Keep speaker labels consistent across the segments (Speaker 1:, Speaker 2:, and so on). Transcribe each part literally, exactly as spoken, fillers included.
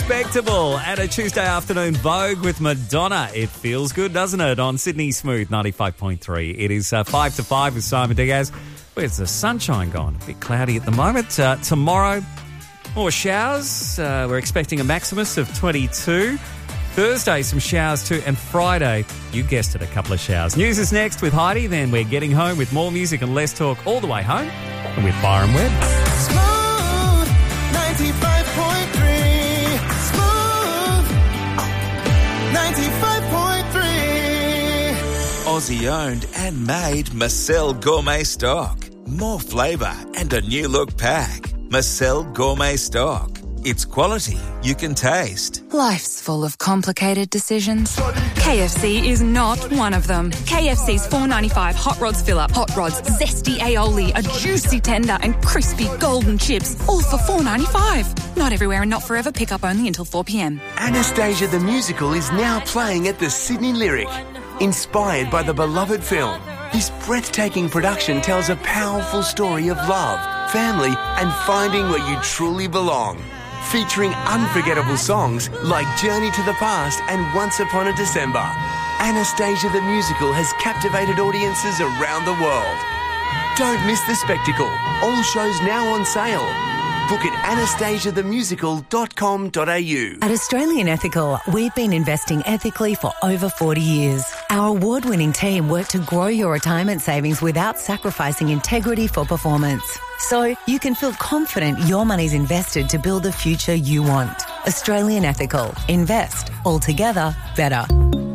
Speaker 1: Respectable and a Tuesday afternoon Vogue with Madonna. It feels good, doesn't it? On Sydney Smooth ninety-five point three. It is uh, five to five with Simon Diaz. Where's the sunshine gone? A bit cloudy at the moment. Uh, tomorrow, more showers. Uh, we're expecting a maximus of twenty-two. Thursday, some showers too. And Friday, you guessed it, a couple of showers. News is next with Heidi. Then we're getting home with more music and less talk all the way home. And with Byron Webb.
Speaker 2: Smooth ninety-five point three. Smooth ninety-five point three.
Speaker 3: Aussie owned and made Marcel Gourmet Stock. More flavour and a new look pack. Marcel Gourmet Stock. It's quality you can taste.
Speaker 4: Life's full of complicated decisions. K F C is not one of them. K F C's four ninety-five Hot Rods Fill-Up, Hot Rods, zesty aioli, a juicy tender and crispy golden chips, all for four ninety-five. Not everywhere and not forever. Pick up only until four p.m.
Speaker 5: Anastasia the Musical is now playing at the Sydney Lyric. Inspired by the beloved film, this breathtaking production tells a powerful story of love, family and finding where you truly belong. Featuring unforgettable songs like Journey to the Past and Once Upon a December. Anastasia the Musical has captivated audiences around the world. Don't miss the spectacle. All shows now on sale. Book at anastasia the musical dot com dot a u.
Speaker 6: At Australian Ethical, we've been investing ethically for over forty years. Our award-winning team work to grow your retirement savings without sacrificing integrity for performance. So you can feel confident your money's invested to build the future you want. Australian Ethical. Invest. Altogether better.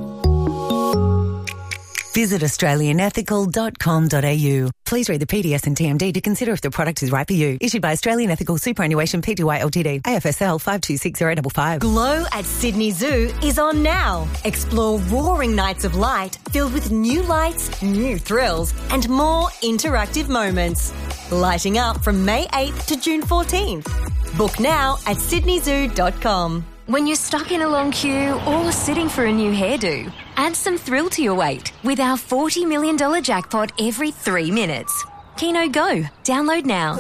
Speaker 6: Visit australian ethical dot com dot a u. Please read the P D S and T M D to consider if the product is right for you. Issued by Australian Ethical Superannuation Pty Ltd. A F S L five two six zero five five.
Speaker 7: Glow at Sydney Zoo is on now. Explore roaring nights of light filled with new lights, new thrills, and more interactive moments. Lighting up from May eighth to June fourteenth. Book now at sydney zoo dot com.
Speaker 8: When you're stuck in a long queue or sitting for a new hairdo, add some thrill to your wait with our forty million dollars jackpot every three minutes. Keno Go. Download now.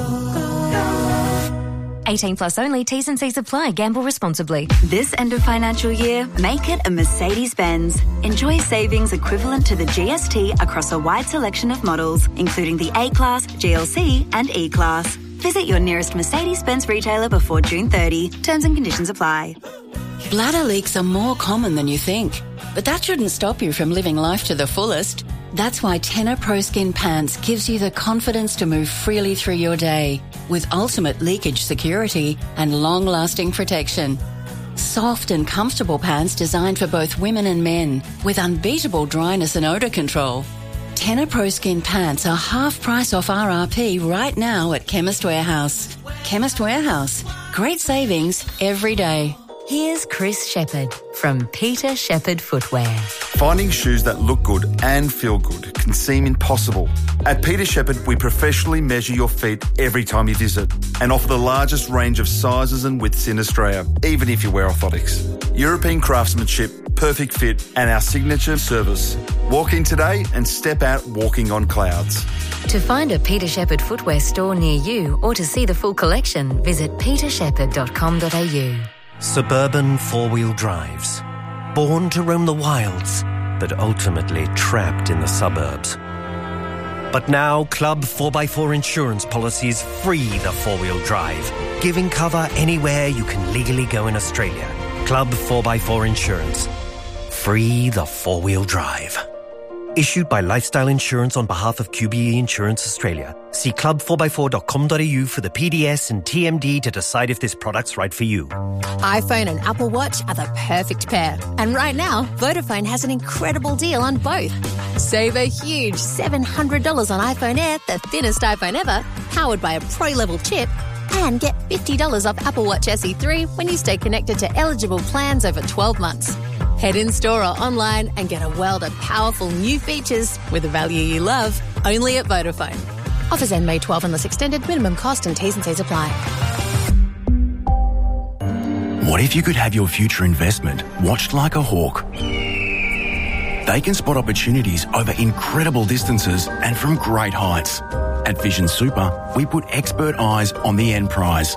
Speaker 8: eighteen plus only. T's and C's apply. Gamble responsibly.
Speaker 9: This end of financial year, make it a Mercedes-Benz. Enjoy savings equivalent to the G S T across a wide selection of models, including the A-Class, G L C and E-Class. Visit your nearest Mercedes-Benz retailer before June thirtieth. Terms and conditions apply.
Speaker 10: Bladder leaks are more common than you think, but that shouldn't stop you from living life to the fullest. That's why Tenor Pro Skin Pants gives you the confidence to move freely through your day with ultimate leakage security and long-lasting protection. Soft and comfortable pants designed for both women and men with unbeatable dryness and odour control. Tenor Pro Skin Pants are half price off R R P right now at Chemist Warehouse. Chemist Warehouse. Great savings every day.
Speaker 6: Here's Chris Shepherd from Peter Shepherd Footwear.
Speaker 11: Finding shoes that look good and feel good can seem impossible. At Peter Shepherd, we professionally measure your feet every time you visit and offer the largest range of sizes and widths in Australia, even if you wear orthotics. European craftsmanship, perfect fit, and our signature service. Walk in today and step out walking on clouds.
Speaker 8: To find a Peter Shepherd footwear store near you or to see the full collection, visit peter shepherd dot com dot a u.
Speaker 12: Suburban four-wheel drives. Born to roam the wilds, but ultimately trapped in the suburbs. But now, Club four by four insurance policies free the four-wheel drive, giving cover anywhere you can legally go in Australia. Club four by four Insurance. Free the four-wheel drive. Issued by Lifestyle Insurance on behalf of Q B E Insurance Australia. See club four by four dot com dot a u for the P D S and T M D to decide if this product's right for you.
Speaker 13: iPhone and Apple Watch are the perfect pair. And right now, Vodafone has an incredible deal on both. Save a huge seven hundred dollars on iPhone Air, the thinnest iPhone ever, powered by a Pro-level chip, and get fifty dollars off Apple Watch S E three when you stay connected to eligible plans over twelve months. Head in store or online and get a world of powerful new features with the value you love, only at Vodafone. Offers end May twelfth unless extended. Minimum cost and T's and C's apply.
Speaker 14: What if you could have your future investment watched like a hawk? They can spot opportunities over incredible distances and from great heights. At Vision Super, we put expert eyes on the end prize.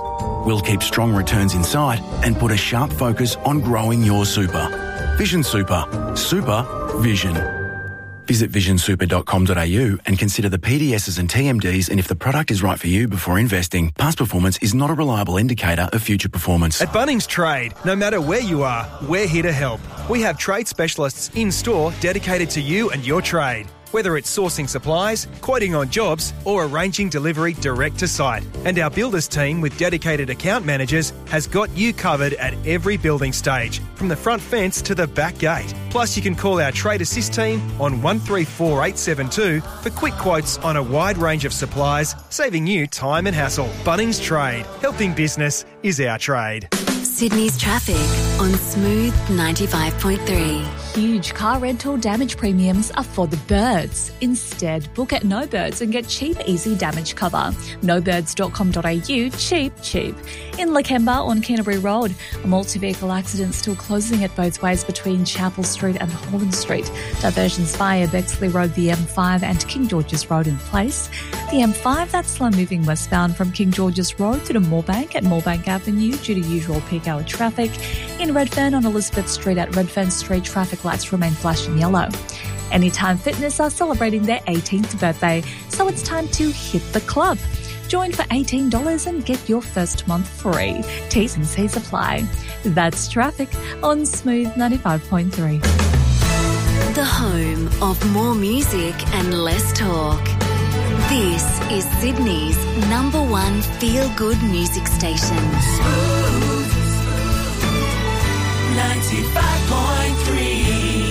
Speaker 14: We'll keep strong returns inside and put a sharp focus on growing your super. Vision Super. Super Vision. Visit vision super dot com dot a u and consider the P D Ss and T M Ds and if the product is right for you before investing. Past performance is not a reliable indicator of future performance.
Speaker 15: At Bunnings Trade, no matter where you are, we're here to help. We have trade specialists in-store dedicated to you and your trade. Whether it's sourcing supplies, quoting on jobs, or arranging delivery direct to site. And our builders team with dedicated account managers has got you covered at every building stage, from the front fence to the back gate. Plus, you can call our Trade Assist team on one three four eight seven two for quick quotes on a wide range of supplies, saving you time and hassle. Bunnings Trade. Helping business is our trade.
Speaker 16: Sydney's traffic on Smooth ninety-five point three.
Speaker 17: Huge car rental damage premiums are for the birds. Instead, book at No Birds and get cheap, easy damage cover. no birds dot com dot a u. Cheap, cheap. In Lakemba on Canterbury Road, a multi-vehicle accident still closing at both ways between Chapel Street and Holland Street. Diversions via Bexley Road, the M five and King George's Road in place. The M five, that's slow moving westbound from King George's Road to the Moorebank at Moorebank Avenue due to usual peak hour traffic. In Redfern on Elizabeth Street at Redfern Street, traffic lights remain flashing yellow. Anytime Fitness are celebrating their eighteenth birthday, so it's time to hit the club. Join for eighteen dollars and get your first month free. T's and C's apply. That's traffic on Smooth ninety-five point three.
Speaker 16: The home of more music and less talk. This is Sydney's number one feel-good music station.
Speaker 2: Smooth ninety-five point three.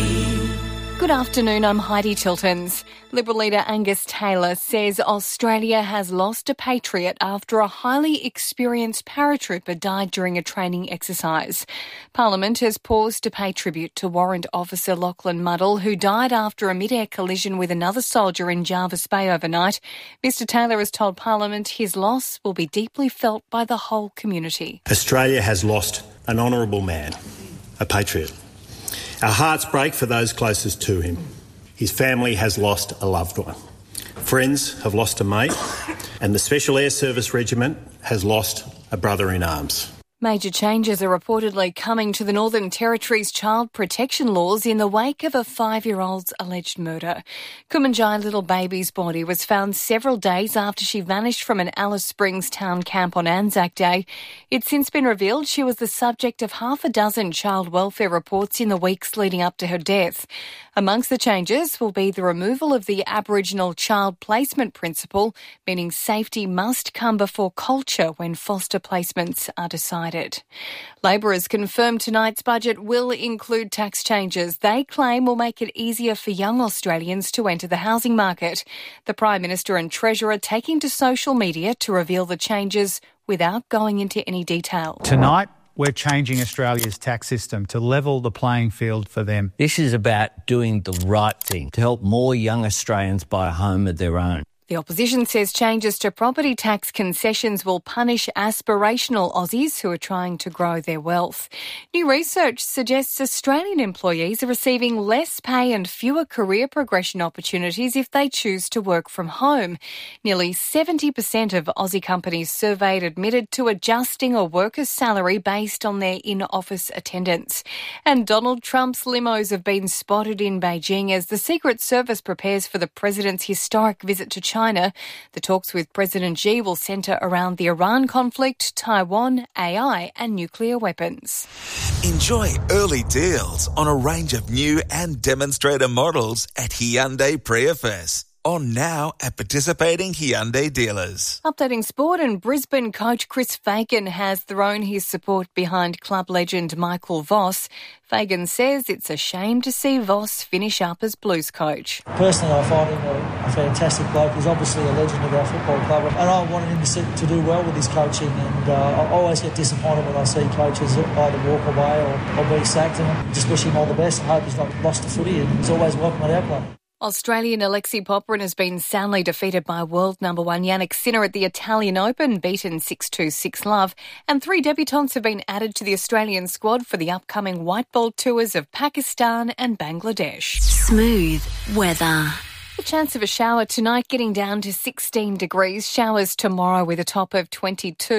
Speaker 18: Good afternoon, I'm Heidi Chiltons. Liberal leader Angus Taylor says Australia has lost a patriot after a highly experienced paratrooper died during a training exercise. Parliament has paused to pay tribute to Warrant Officer Lachlan Muddle, who died after a mid-air collision with another soldier in Jarvis Bay overnight. Mister Taylor has told Parliament his loss will be deeply felt by the whole community.
Speaker 19: Australia has lost an honourable man, a patriot. Our hearts break for those closest to him. His family has lost a loved one. Friends have lost a mate, and the Special Air Service Regiment has lost a brother in arms.
Speaker 18: Major changes are reportedly coming to the Northern Territory's child protection laws in the wake of a five-year-old's alleged murder. Kumanjai little baby's body was found several days after she vanished from an Alice Springs town camp on Anzac Day. It's since been revealed she was the subject of half a dozen child welfare reports in the weeks leading up to her death. Amongst the changes will be the removal of the Aboriginal child placement principle, meaning safety must come before culture when foster placements are decided. Labor has confirmed tonight's budget will include tax changes they claim will make it easier for young Australians to enter the housing market. The Prime Minister and Treasurer taking to social media to reveal the changes without going into any detail.
Speaker 20: Tonight, we're changing Australia's tax system to level the playing field for them.
Speaker 21: This is about doing the right thing to help more young Australians buy a home of their own.
Speaker 18: The opposition says changes to property tax concessions will punish aspirational Aussies who are trying to grow their wealth. New research suggests Australian employees are receiving less pay and fewer career progression opportunities if they choose to work from home. Nearly seventy percent of Aussie companies surveyed admitted to adjusting a worker's salary based on their in-office attendance. And Donald Trump's limos have been spotted in Beijing as the Secret Service prepares for the president's historic visit to China. China. The talks with President Xi will centre around the Iran conflict, Taiwan, A I and nuclear weapons.
Speaker 3: Enjoy early deals on a range of new and demonstrator models at Hyundai Priefest. On now at participating Hyundai dealers.
Speaker 18: Updating sport, and Brisbane coach Chris Fagan has thrown his support behind club legend Michael Voss. Fagan says it's a shame to see Voss finish up as Blues coach.
Speaker 22: Personally, I find him a, a fantastic bloke. He's obviously a legend of our football club, and I wanted him to, sit, to do well with his coaching. And uh, I always get disappointed when I see coaches either walk away or, or be sacked, and I just wish him all the best and hope he's not lost the footy, and he's always welcome at our club.
Speaker 18: Australian Alexei Popyrin has been soundly defeated by world number one Yannick Sinner at the Italian Open, beaten six two, six love. And three debutantes have been added to the Australian squad for the upcoming white ball tours of Pakistan and Bangladesh.
Speaker 16: Smooth weather.
Speaker 18: The chance of a shower tonight, getting down to sixteen degrees. Showers tomorrow with a top of twenty-two.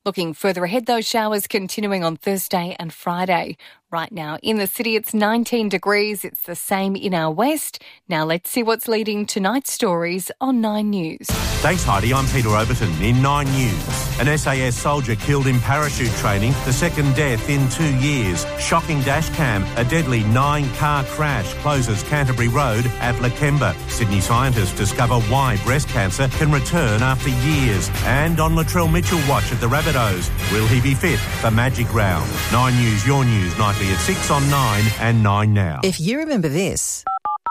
Speaker 18: Looking further ahead, those showers continuing on Thursday and Friday. Right now in the city, it's nineteen degrees. It's the same in our west. Now let's see what's leading tonight's stories on Nine News.
Speaker 1: Thanks, Heidi. I'm Peter Overton in Nine News. An S A S soldier killed in parachute training, the second death in two years. Shocking dash cam. A deadly nine-car crash closes Canterbury Road at Lakemba. Sydney scientists discover why breast cancer can return after years. And on Latrell Mitchell watch at the Rabbitohs. Will he be fit for Magic Round? Nine News, your news, nightly at six on nine and nine now.
Speaker 4: If you remember this,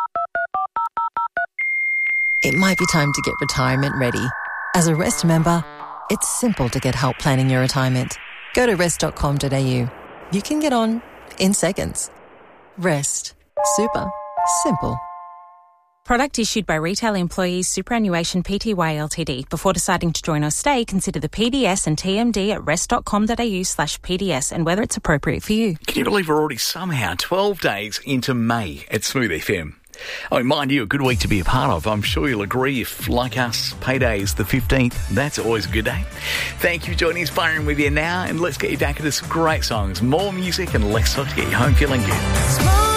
Speaker 4: it might be time to get retirement ready. As a Rest member, it's simple to get help planning your retirement. Go to rest dot com dot a u. You can get on in seconds. Rest. Super. Simple.
Speaker 23: Product issued by Retail Employees Superannuation Pty Ltd. Before deciding to join or stay, consider the P D S and T M D at rest dot com dot a u slash P D S and whether it's appropriate for you.
Speaker 24: Can you believe we're already somehow twelve days into May at Smooth F M? Oh, mind you, a good week to be a part of. I'm sure you'll agree if, like us, payday is the fifteenth. That's always a good day. Thank you for joining us, firing with you now, and let's get you back into some great songs, more music, and less talk to get you home feeling good.